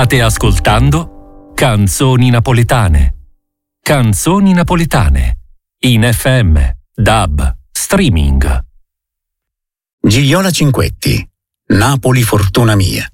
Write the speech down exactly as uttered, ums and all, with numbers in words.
State ascoltando Canzoni Napoletane. Canzoni Napoletane. In F M, D A B, streaming. Gigliola Cinquetti. Napoli fortuna mia.